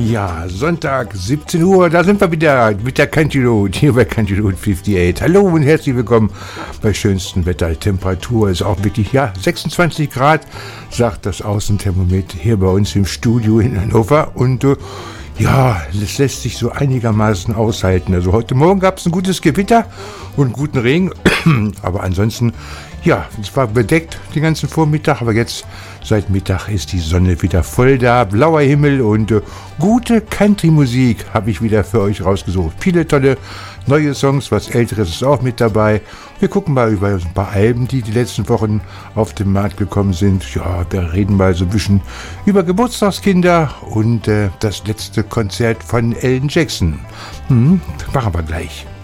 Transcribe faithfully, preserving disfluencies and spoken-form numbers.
Ja, Sonntag, siebzehn Uhr, da sind wir wieder mit der Country Road, hier bei Country Road achtundfünfzig. Hallo und herzlich willkommen bei schönstem Wetter. Temperatur ist auch wirklich, ja, sechsundzwanzig Grad, sagt das Außenthermometer hier bei uns im Studio in Hannover. Und äh, ja, es lässt sich so einigermaßen aushalten. Also heute Morgen gab es ein gutes Gewitter und guten Regen, aber ansonsten, ja, es war bedeckt den ganzen Vormittag, aber jetzt seit Mittag ist die Sonne wieder voll da, blauer Himmel und äh, gute Country-Musik habe ich wieder für euch rausgesucht. Viele tolle neue Songs, was Älteres ist auch mit dabei. Wir gucken mal über ein paar Alben, die die letzten Wochen auf den Markt gekommen sind. Ja, wir reden mal so ein bisschen über Geburtstagskinder und äh, das letzte Konzert von Alan Jackson. Hm, machen wir gleich.